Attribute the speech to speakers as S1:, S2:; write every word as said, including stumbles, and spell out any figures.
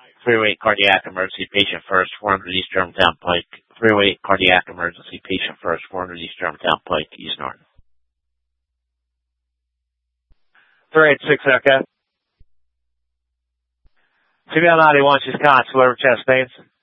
S1: three oh eight cardiac emergency, patient first, four hundred East Germantown Pike. three oh eight cardiac emergency, patient first, four hundred East Germantown Pike, East Norton.
S2: three eight six, okay.
S1: C B L ninety-one, she's constant, lower chest pains.